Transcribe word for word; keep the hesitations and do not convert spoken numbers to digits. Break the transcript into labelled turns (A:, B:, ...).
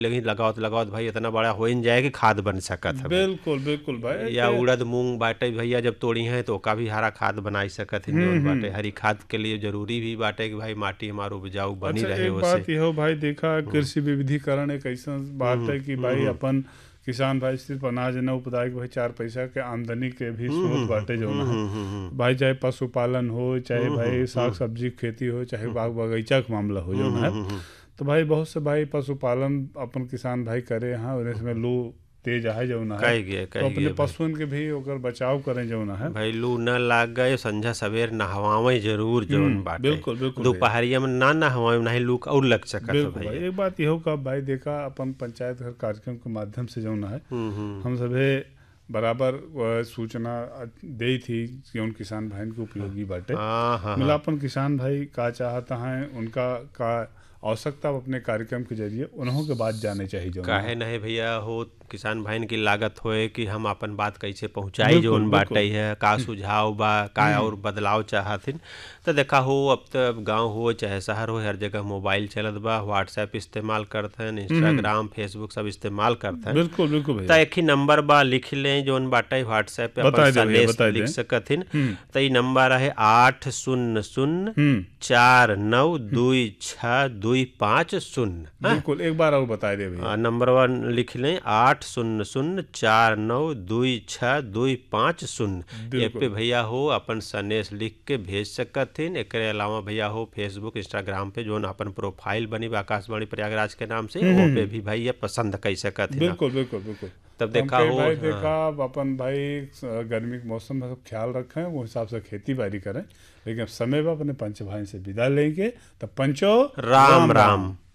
A: लेकिन लगावत लगावत भाई इतना बड़ा हो ही जाए कि खाद बन सकत है।
B: बिल्कुल बिल्कुल भाई।
A: या उड़द मूंग बाटे भैया जब तोड़ी हैं तो ओका भी हरा खाद बनाई सकत है जौन बाटे। हरी खाद के लिए जरूरी भी बाटे कि भाई माटी हमारो उपजाऊ बनी
B: अच्छा
A: रहे
B: एक
A: ओसे।
B: बात यह हो भाई, देखा कृषि विविधीकरण एक ऐसा बात है कि भाई अपन किसान भाई सिर्फ अनाज न उपजाए कि भाई चार पैसा के आमदनी के भी स्रोत बाटे जो ना है भाई, चाहे पशुपालन हो, चाहे भाई साग सब्जी की खेती हो, चाहे बाग बगीचा का मामला हो जो ना है। तो भाई बहुत से भाई पशुपालन अपन किसान भाई करे हैं, और इसमें लू तेज है जो ना है,
A: कही गया
B: तो
A: कही
B: अपने
A: गया भाई।
B: पशुओं के भी ओकर बचाव करें जो ना है।
A: भाई लू न लाग गए संझा सवेर नहवावे जरूर जौन बाटे।
B: बिल्कुल बिल्कुल भैया।
A: दोपहरिया में ना नहवावे नहीं लू और लग सकत है
B: बिल्कुल भाई।
A: भैया।
B: एक बात यहो का भाई, देखा अपन पंचायत घर कार्यक्रम के माध्यम से जो ना है हम सभे बराबर वह सूचना दे थी कि उन किसान भाई को उपयोगी बाटे।
A: हाँ हाँ
B: मिला
A: हाँ।
B: अपन किसान भाई का चाहता है, उनका का आवश्यकता अपने कार्यक्रम के जरिए उन्हों के बात जाने चाहिए जो ना
A: काहे
B: है।
A: नहीं भैया हो किसान भाईन की लागत होए कि हम अपन बात कैसे पहुंचाई
B: बिल्कुल
A: जौन बाटे
B: बिल्कुल।
A: है, का सुझाव बा, का और बदलाव चाहथिन। तो देखा हो अब तो गांव हो चाहे शहर हो हर जगह मोबाइल चलत बा, व्हाट्सएप इस्तेमाल करते हैं, इंस्टाग्राम फेसबुक सब इस्तेमाल करते हैं।
B: बिल्कुल बिल्कुल
A: तो
B: भैया।
A: एक ही नंबर बा लिख लें जौन बाटे व्हाट्सएप पे अपन
B: बताए दे भैया,
A: संदेश
B: बताए
A: लिख
B: दे।
A: सकथिन।
B: हम्म
A: तो ये नंबर है आठ शून्य शून्य
B: हम्म
A: चार नौ दुई छः दुई पाँच शून्य।
B: बिल्कुल, एक बार और बताए दे भैया।
A: नंबर वन लिख लें आठ शून्य शून्य चार नौ दुई छः दुई पाँच शून्य। ये पे भैया हो अपन संदेश लिख के भेज सकथिन। एक अलावा भैया हो फेसबुक इंस्टाग्राम पे जो अपन प्रोफाइल बनी बा आकाशवाणी प्रयागराज के नाम से वो पे भी भाई ये पसंद कर सकथिन।
B: बिल्कुल बिल्कुल बिल्कुल।
A: तब देखा
B: हम
A: हो
B: भाई देखा अपन भाई गर्मी के मौसम में सब ख्याल रखें, वो हिसाब से खेती बाड़ी करें, लेकिन समय पर अपने पंच भाई से विदा लेंगे। तब पंचो
A: राम राम।